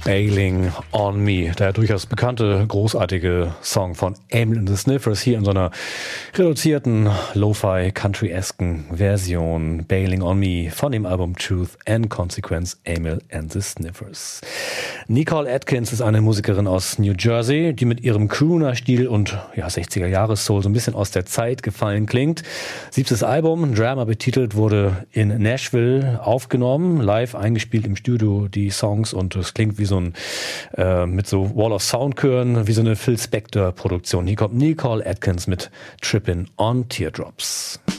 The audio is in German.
Bailing on Me, der durchaus bekannte, großartige Song von Emil and the Sniffers, hier in so einer reduzierten, Lo-Fi, Country-esken Version. Bailing on Me von dem Album Truth and Consequence, Emil and the Sniffers. Nicole Atkins ist eine Musikerin aus New Jersey, die mit ihrem Crooner-Stil und 60er-Jahres-Soul so ein bisschen aus der Zeit gefallen klingt. 7. Album, Drama betitelt, wurde in Nashville aufgenommen, live eingespielt im Studio, die Songs, und es klingt wie so ein mit so Wall of Sound-Chören, wie so eine Phil Spector-Produktion. Hier kommt Nicole Atkins mit Trippin' on Teardrops.